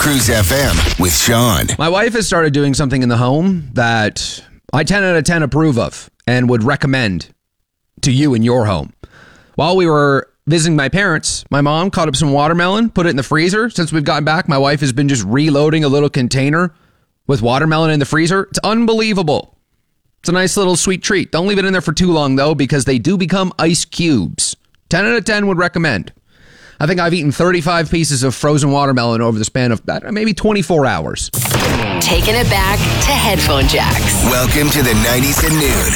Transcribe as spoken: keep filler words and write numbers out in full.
Cruise F M with Sean. My wife has started doing something in the home that I ten out of ten approve of and would recommend to you in your home. While we were visiting my parents, my mom caught up some watermelon, put it in the freezer. Since we've gotten back, my wife has been just reloading a little container with watermelon in the freezer. It's unbelievable. It's a nice little sweet treat. Don't leave it in there for too long, though, because they do become ice cubes. ten out of ten would recommend. I think I've eaten thirty-five pieces of frozen watermelon over the span of maybe twenty-four hours. Taking it back to headphone jacks. Welcome to the nineties at noon